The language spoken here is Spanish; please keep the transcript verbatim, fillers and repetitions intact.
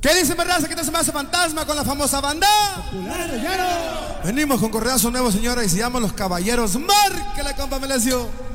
¿Qué dice mi raza? ¿Qué te se me hace fantasma con la famosa banda? Popular Arellano. Venimos con correazo nuevo, señora, y se llama Los Caballeros. ¡Márquela, compa Melesio!